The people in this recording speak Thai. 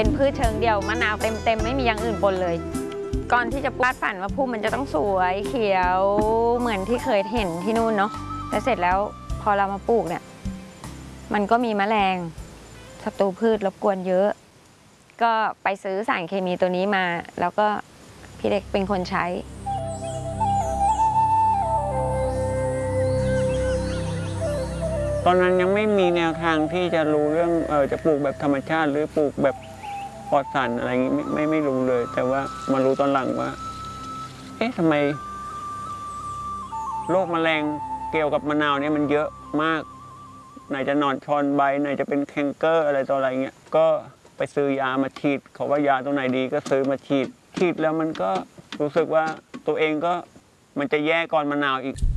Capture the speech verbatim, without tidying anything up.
เป็นพืชเชิงเดี่ยวมะนาวเต็มๆไม่มีอย่างอื่นปนเลยก่อนที่จะวาดฝันว่าพุ่มมันจะต้องสวยเขียวเหมือนที่เคยเห็นที่นู่นเนาะแต่เสร็จแล้วพอเรามาปลูกเนี่ยมันก็มีแมลงศัตรูพืชรบกวนเยอะก็ไปซื้อสารเคมีตัวนี้มาแล้วก็พี่เล็กเป็นคนใช้ตอนนั้นยังไม่มีแนวทางที่จะรู้เรื่องเออจะปลูกแบบธรรมชาติหรือปลูกแบบปลอดสารอะไรอย่างนี้ไม่ไม่ไม่รู้เลย แต่ว่ามารู้ตอนหลังว่าเอ๊ะทำไมโรคแมลงเกี่ยวกับมะนาวเนี่ยมันเยอะมากไหนจะหนอนชอนใบไหนจะเป็นแคนเกอร์อะไรต่ออะไรเงี้ยก็ไปซื้อยามาฉีดเขาว่ายาตรงไหนดีก็ซื้อมาฉีดฉีดแล้วมันก็รู้สึกว่าตัวเองก็มันจะแย่ก่อนมะนาวอีก